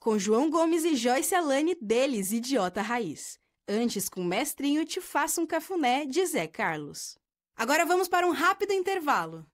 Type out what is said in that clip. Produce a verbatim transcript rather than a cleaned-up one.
com João Gomes e Joyce Alane, deles Idiota Raiz. Antes, com Mestrinho, Te Faço um Cafuné, de Zé Carlos. Agora vamos para um rápido intervalo.